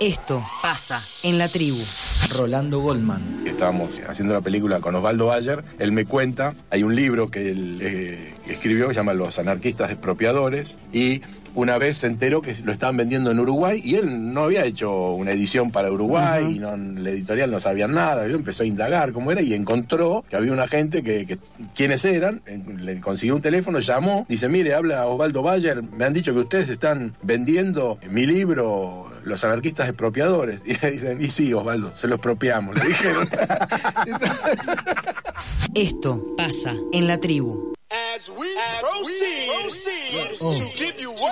Esto pasa en la tribu. Rolando Goldman. Estábamos haciendo la película con Osvaldo Bayer. Él me cuenta, hay un libro que él escribió que se llama Los anarquistas expropiadores, y una vez se enteró que lo estaban vendiendo en Uruguay y él no había hecho una edición para Uruguay, y la editorial no sabía nada. Él empezó a indagar cómo era y encontró que había una gente que quiénes eran, le consiguió un teléfono, llamó, dice: mire, habla Osvaldo Bayer, me han dicho que ustedes están vendiendo mi libro Los anarquistas expropiadores. Y le dicen: y sí, Osvaldo, se lo expropiamos, le dijeron. Esto pasa en la tribu. As we proceed to give you what